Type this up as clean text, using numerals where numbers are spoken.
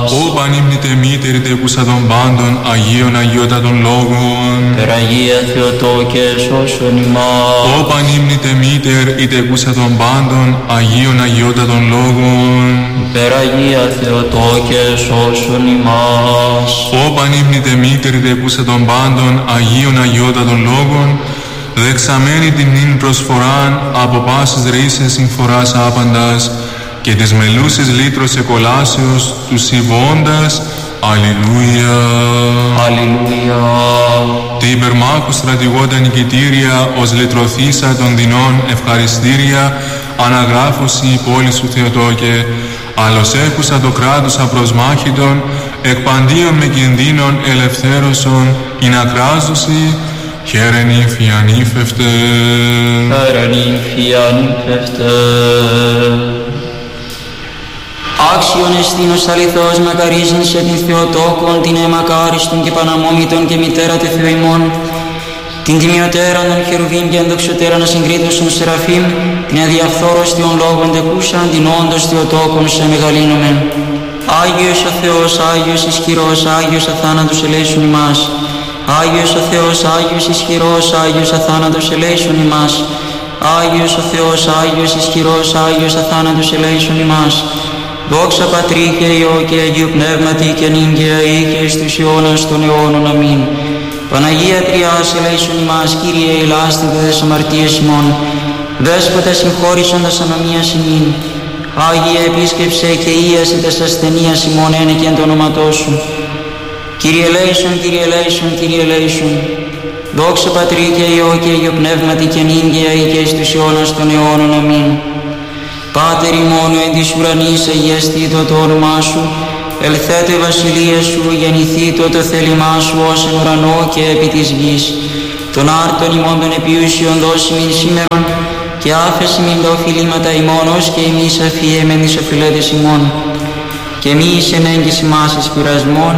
Ω πανύμνητε μήτερη τεκούσα των πάντων, Αγίων Αγιότατων Λόγων. Περαγία Θεοτόκε σώσον ημάς. Ω πανύμνητε μήτερ η τεκούσα των πάντων, Αγίων Αγιότατων Λόγων. Περαγία Θεοτόκε σώσον ημάς. Ω πανύμνητε μήτερ η τεκούσα των πάντων, Αγίων Αγιότατων Λόγων, δεξαμένη την νυν προσφοράν από πάσης ρίσεις συμφοράς άπαντας και της μελούσης λύτρος εκολάσεως του συμβώντας. Αλληλούια. Αλληλούια. Τη υπερμάχου στρατηγόντα νικητήρια ως λυτρωθήσα των δεινών ευχαριστήρια αναγράφωση η πόλη σου Θεοτόκε, άλλος έχουσα το κράτος απροσμάχητον εκπαντίον με κινδύνων ελευθέρωσον ειν ακράζωση. Χαίρε νύμφη ανήφευτε. Χαίρε νύμφη ανήφευτε. Άξιον εστίνος αληθώς μακαρίζειν σε την Θεοτόκον, την εμακάριστον και παναμόμητον και μητέρα τε Θεού ημών, την τιμιωτέραν των χερουβίν και ενδοξωτέραν ασυγκρίτωσον σεραφείμ, την αδιαφθόρωστιον λόγων τεκούσαν, την όντως Θεοτόκον σε μεγαλύνομεν. Άγιος ο Θεός, Άγιος ισχυρός, Άγιος αθάνατος ελέησον ημάς. Άγιος ο Θεός, Άγιος ισχυρός, Άγιος αθάνατος ελέησον ημάς. Άγιος ο Θεός, Άγιος ισχυρός, Άγιος αθάνατος ελέησον ημάς. Δόξα Πατρί και Υιό και Αγίου Πνεύματι και νυν και αεί και εις τους αιώνας των αιώνων. Αμήν. Παναγία Τριάς ελέησον ημάς, Κύριε ηλάστητε τες αμαρτίες ημών. Δέσποτα συγχώρησοντας ανομίας ημίν. Άγιε επίσκεψε και ίασε τες ασθενείας ημών ένε και εν το όνοματό σου. Κύριε ελέησον, Κύριε ελέησον, Κύριε ελέησον. Δόξα Πατρί και Υιό και Αγίου Πνεύματι και νυν και αεί και εις τους αιώνας των αιώνων. Αμήν. Πάτερ ημών εν της ουρανής αγιαστήτω το όνομά σου, ελθέτω η βασιλεία σου, γεννηθήτω το θέλημά σου ως εν ουρανό και επί της γης. Τον άρτον ημών των επιούσιων δώσιμην σήμερον και άφεση μην τα οφειλήματα ημών ως και εμείς αφιέμεν τις οφειλέτες ημών. Και μη εις ενέγγις ημάς εις πειρασμόν,